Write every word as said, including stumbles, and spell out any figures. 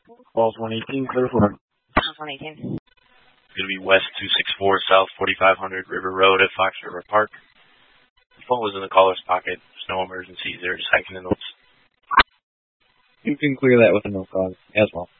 Falls one eighteen, clear for. Falls one eighteen. It's going to be West two six four, South forty-five hundred River Road at Fox River Park. The phone was in the caller's pocket. There's no emergency. They're just hiking the notes. You can clear that with a no cause as well.